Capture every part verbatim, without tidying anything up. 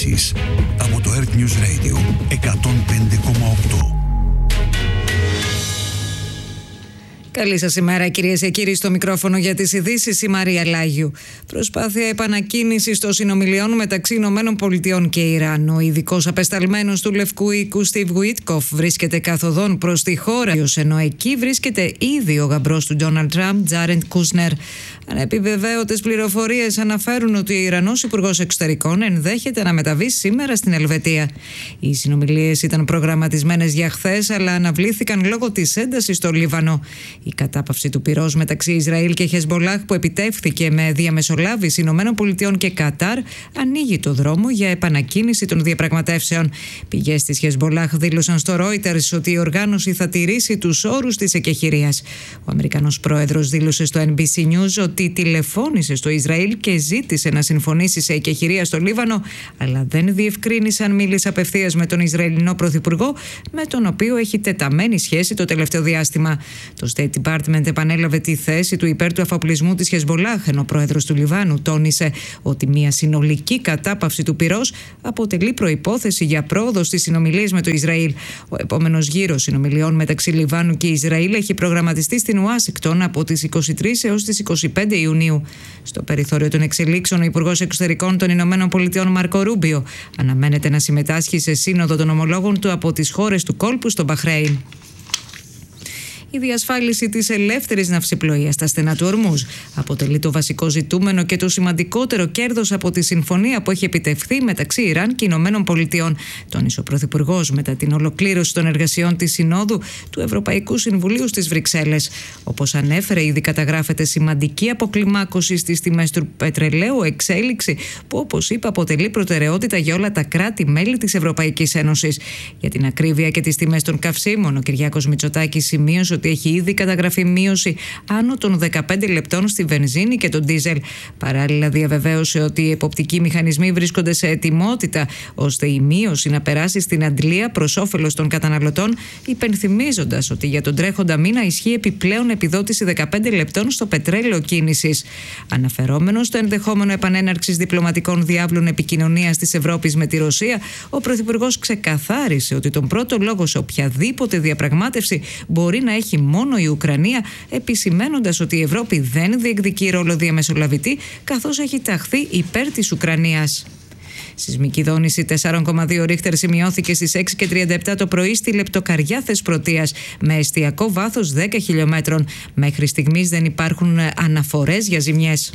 ειδήσεις από το Earth News Radio εκατόν πέντε κόμμα οκτώ. Καλή σας ημέρα, κυρίες και κύριοι, στο μικρόφωνο για τις ειδήσεις η Μαρία Λάγιου. Προσπάθεια επανακίνησης των συνομιλιών μεταξύ Ηνωμένων Πολιτειών και Ιράν. Ο ειδικός απεσταλμένος του Λευκού Οίκου Στίβ Γουίτκοφ βρίσκεται καθοδόν προς τη χώρα, ενώ εκεί βρίσκεται ήδη ο γαμπρός του Ντόναλντ Τραμπ, Τζάρεντ Κούσνερ. Ανεπιβεβαίωτες πληροφορίες αναφέρουν ότι ο Ιρανός Υπουργός Εξωτερικών ενδέχεται να μεταβεί σήμερα στην Ελβετία. Οι συνομιλίες ήταν προγραμματισμένες για χθες, αλλά αναβλήθηκαν λόγω της έντασης στο Λίβανο. Η κατάπαυση του πυρός μεταξύ Ισραήλ και Χεσμπολάχ, που επιτεύχθηκε με διαμεσολάβηση Ηνωμένων Πολιτειών και Κατάρ, ανοίγει το δρόμο για επανακίνηση των διαπραγματεύσεων. Πηγές της Χεσμπολάχ δήλωσαν στο Reuters ότι η οργάνωση θα τηρήσει τους όρους της εκεχηρίας. Ο Αμερικανός πρόεδρος δήλωσε στο Εν Μπι Σι News ότι τηλεφώνησε στο Ισραήλ και ζήτησε να συμφωνήσει σε εκεχηρία στο Λίβανο, αλλά δεν διευκρίνησε αν μίλησε απευθείας με τον Ισραηλινό Πρωθυπουργό, με τον οποίο έχει τεταμένη σχέση το τελευταίο διάστημα. Το State Department επανέλαβε τη θέση του υπέρ του αφοπλισμού της Χεσμπολάχ, ενώ ο πρόεδρος του Λιβάνου τόνισε ότι μια συνολική κατάπαυση του πυρός αποτελεί προϋπόθεση για πρόοδο στις συνομιλίες με το Ισραήλ. Ο επόμενος γύρος συνομιλιών μεταξύ Λιβάνου και Ισραήλ έχει προγραμματιστεί στην Ουάσιγκτον από τις είκοσι τρεις έως τις είκοσι πέντε Ιουνίου. Στο περιθώριο των εξελίξεων, ο Υπουργός Εξωτερικών των Ηνωμένων Πολιτειών Μάρκο Ρούμπιο αναμένεται να συμμετάσχει σε σύνοδο των ομολόγων του από τις χώρες του κόλπου στο Μπαχρέιν. Η διασφάλιση της ελεύθερης ναυσιπλοείας στα στενά του Ορμούζ αποτελεί το βασικό ζητούμενο και το σημαντικότερο κέρδος από τη συμφωνία που έχει επιτευχθεί μεταξύ Ιράν και Ηνωμένων Πολιτειών, τόνισε ο Πρωθυπουργός μετά την ολοκλήρωση των εργασιών της Συνόδου του Ευρωπαϊκού Συμβουλίου στις Βρυξέλλες. Όπως ανέφερε, ήδη καταγράφεται σημαντική αποκλιμάκωση στις τιμές του πετρελαίου, εξέλιξη που, όπως είπε, αποτελεί προτεραιότητα για όλα τα κράτη-μέλη της Ευρωπαϊκής Ένωσης. Για την ακρίβεια και τις τιμές των καυσίμων, ο Κυριάκος Μητσοτάκης σημείωσε ότι έχει ήδη καταγραφεί μείωση άνω των δεκαπέντε λεπτών στη βενζίνη και τον ντίζελ. Παράλληλα, διαβεβαίωσε ότι οι εποπτικοί μηχανισμοί βρίσκονται σε ετοιμότητα ώστε η μείωση να περάσει στην αντλία προς όφελος των καταναλωτών, υπενθυμίζοντας ότι για τον τρέχοντα μήνα ισχύει επιπλέον επιδότηση δεκαπέντε λεπτών στο πετρέλαιο κίνησης. Αναφερόμενος στο ενδεχόμενο επανέναρξης διπλωματικών διάβλων επικοινωνίας της Ευρώπης με τη Ρωσία, ο Πρωθυπουργός ξεκαθάρισε ότι τον πρώτο λόγο σε οποιαδήποτε διαπραγμάτευση μπορεί να έχει μόνο η Ουκρανία, επισημένοντας ότι η Ευρώπη δεν διεκδικεί ρόλο διαμεσολαβητή, καθώς έχει ταχθεί υπέρ της Ουκρανίας. Σεισμική δόνηση τέσσερα κόμμα δύο ρίχτερ σημειώθηκε στις έξι και τριάντα επτά το πρωί στη λεπτοκαριά Θεσπρωτείας, με εστιακό βάθος δέκα χιλιόμετρων. Μέχρι στιγμής δεν υπάρχουν αναφορές για ζημιές.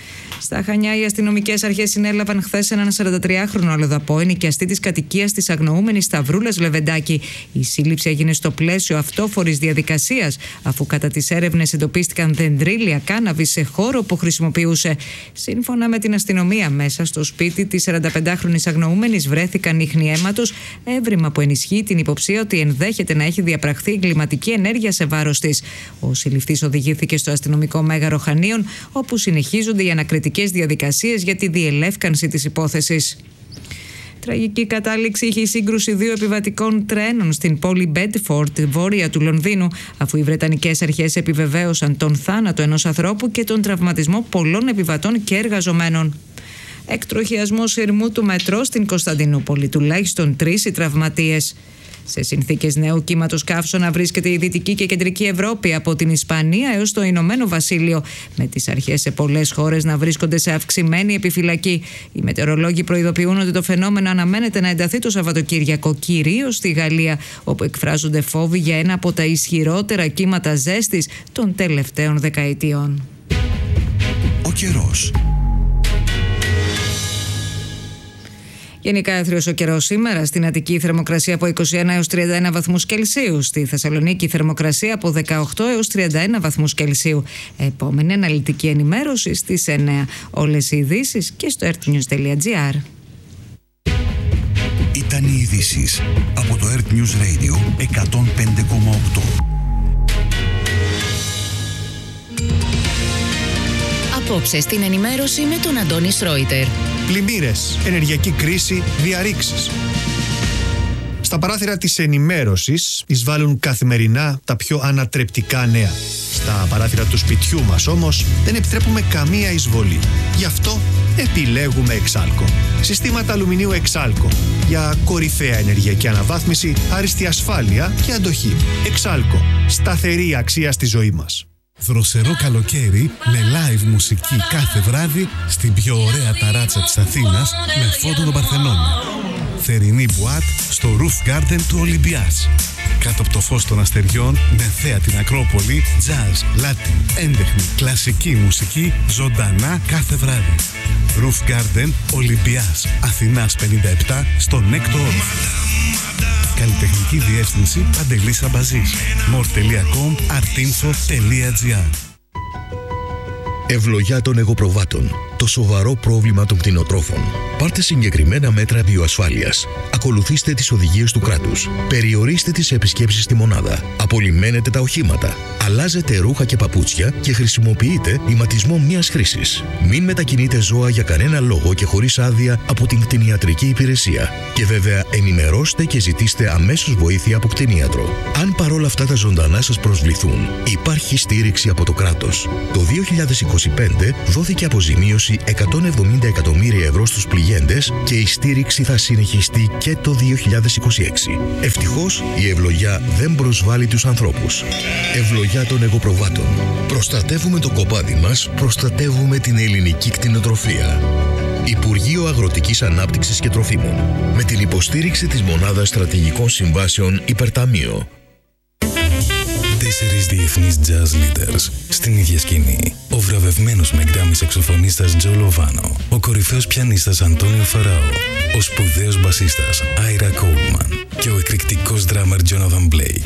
Στα Χανιά, οι αστυνομικές αρχές συνέλαβαν χθες έναν σαραντατριάχρονο αλλοδαπό, ενοικιαστή της κατοικίας της αγνοούμενης Σταυρούλας Λεβεντάκη. Η σύλληψη έγινε στο πλαίσιο αυτόφορης διαδικασίας, αφού κατά τις έρευνες εντοπίστηκαν δεντρίλια κάναβης σε χώρο που χρησιμοποιούσε. Σύμφωνα με την αστυνομία, μέσα στο σπίτι της σαρανταπεντάχρονης αγνοούμενης βρέθηκαν ίχνη αίματος, έβριμα που ενισχύει την υποψία ότι ενδέχεται να έχει διαπραχθεί εγκληματική ενέργεια σε βάρος της. Ο συλληφθής οδηγήθηκε στο αστυνομικό μέγαρο Χανίων, όπου συνεχίζονται οι ανακριτικές διαδικασίες για τη διελεύκανση της υπόθεσης. Τραγική κατάληξη είχε η σύγκρουση δύο επιβατικών τρένων στην πόλη Μπέντφορντ, βόρεια του Λονδίνου, αφού οι βρετανικές αρχές επιβεβαίωσαν τον θάνατο ενός ανθρώπου και τον τραυματισμό πολλών επιβατών και εργαζομένων. Εκτροχιασμός σειρμού του μετρό στην Κωνσταντινούπολη, τουλάχιστον τρεις οι τραυματίες. Σε συνθήκες νέου κύματος καύσωνα βρίσκεται η Δυτική και Κεντρική Ευρώπη, από την Ισπανία έως το Ηνωμένο Βασίλειο, με τις αρχές σε πολλές χώρες να βρίσκονται σε αυξημένη επιφυλακή. Οι μετεωρολόγοι προειδοποιούν ότι το φαινόμενο αναμένεται να ενταθεί το Σαββατοκύριακο, κυρίως στη Γαλλία, όπου εκφράζονται φόβοι για ένα από τα ισχυρότερα κύματα ζέστης των τελευταίων δεκαετιών. Ο καιρός. Γενικά έθριος ο καιρός σήμερα. Στην Αττική η θερμοκρασία από είκοσι ένα έως τριάντα ένα βαθμούς Κελσίου. Στη Θεσσαλονίκη η θερμοκρασία από δεκαοκτώ έως τριάντα ένα βαθμούς Κελσίου. Επόμενη αναλυτική ενημέρωση στις εννέα. Όλες οι ειδήσεις και στο earthnews τελεία gr. Ήταν οι ειδήσεις από το Earth News Radio εκατόν πέντε κόμμα οκτώ. Απόψε στην ενημέρωση με τον Αντώνη Σρόιτερ. Πλημμύρες, ενεργειακή κρίση, διαρρήξεις. Στα παράθυρα της ενημέρωσης εισβάλλουν καθημερινά τα πιο ανατρεπτικά νέα. Στα παράθυρα του σπιτιού μας όμως δεν επιτρέπουμε καμία εισβολή. Γι' αυτό επιλέγουμε Εξάλκο. Συστήματα αλουμινίου Εξάλκο για κορυφαία ενεργειακή αναβάθμιση, άριστη ασφάλεια και αντοχή. Εξάλκο. Σταθερή αξία στη ζωή μας. Δροσερό καλοκαίρι με live μουσική κάθε βράδυ στην πιο ωραία ταράτσα της Αθήνας με φόντο τον Παρθενώνα. Θερινή μπουάτ στο Roof Garden του Ολυμπιάς. Κάτω από το φως των αστεριών, με θέα την Ακρόπολη, jazz, latin, έντεχνη, κλασική μουσική, ζωντανά κάθε βράδυ. Roof Garden Ολυμπιάς, Αθηνάς πενήντα επτά, στο Νέκτο Όρθιο. Καλλιτεχνική διεύθυνση Παντελής Αμπαζής. μορ τελεία κομ artinfo τελεία gr. Ευλογιά των εγωπροβάτων. Το σοβαρό πρόβλημα των κτηνοτρόφων. Πάρτε συγκεκριμένα μέτρα βιοασφάλειας. Ακολουθήστε τις οδηγίες του κράτους. Περιορίστε τις επισκέψεις στη μονάδα. Απολυμμένετε τα οχήματα. Αλλάζετε ρούχα και παπούτσια και χρησιμοποιείτε ηματισμό μίας χρήσης. Μην μετακινείτε ζώα για κανένα λόγο και χωρίς άδεια από την κτηνιατρική υπηρεσία. Και βέβαια ενημερώστε και ζητήστε αμέσως βοήθεια από κτηνίατρο. Αν παρόλα αυτά τα ζωντανά σας προσβληθούν, υπάρχει στήριξη από το κράτος. Το δύο χιλιάδες είκοσι πέντε δόθηκε αποζημίωση εκατόν εβδομήντα εκατομμύρια ευρώ στους πληγέντες και η στήριξη θα συνεχιστεί και το δύο χιλιάδες είκοσι έξι. Ευτυχώς η ευλογιά δεν προσβάλλει τους ανθρώπους. Ευλογιά των εγωπροβάτων. Προστατεύουμε το κοπάδι μας, προστατεύουμε την ελληνική κτηνοτροφία. Υπουργείο Αγροτικής Ανάπτυξης και Τροφίμων. Με την υποστήριξη της Μονάδας Στρατηγικών Συμβάσεων Υπερταμείο. Τέσσερις διεθνείς jazz leaders στην ίδια σκηνή. Ο βραβευμένος με γκράμι σαξοφωνίστας Τζο Λοβάνο, ο κορυφαίος πιανίστας Αντώνιο Φαράο, ο σπουδαίος μπασίστας Άιρα Κόλμαν και ο εκρηκτικός ντράμερ Τζόναθαν Μπλέικ.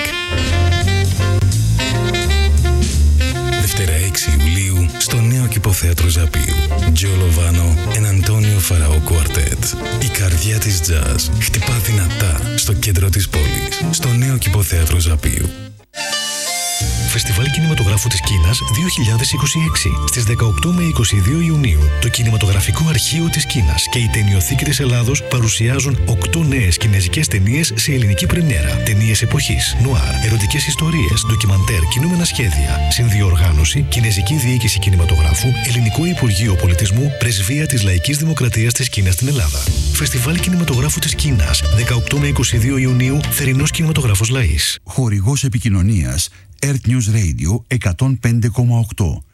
Δευτέρα έξι Ιουλίου στο νέο Κηποθέατρο Ζαπίου. Τζο Λοβάνο and Αντώνιο Φαράο Κουαρτέτ. Η καρδιά της jazz χτυπά δυνατά στο κέντρο της πόλης, στο νέο Κηποθέατρο Ζαπίου. Φεστιβάλ Κινηματογράφου της Κίνας δύο χιλιάδες είκοσι έξι. Στις δεκαοκτώ με είκοσι δύο Ιουνίου, το Κινηματογραφικό Αρχείο της Κίνας και η Ταινιοθήκη της Ελλάδος παρουσιάζουν οκτώ νέες κινέζικες ταινίες σε ελληνική πρεμιέρα. Ταινίες εποχής, νουάρ, ερωτικές ιστορίες, ντοκιμαντέρ, κινούμενα σχέδια. Συνδιοργάνωση, Κινέζικη Διοίκηση Κινηματογράφου, Ελληνικό Υπουργείο Πολιτισμού, Πρεσβεία της Λαϊκής Δημοκρατίας της Κίνας στην Ελλάδα. Φεστιβάλ Κινηματογράφου της Κίνας, δεκαοκτώ με είκοσι δύο Ιουνίου, θερινός κινηματογράφος Λαΐς. Χορηγός επικοινωνίας Earth News Radio εκατόν πέντε κόμμα οκτώ.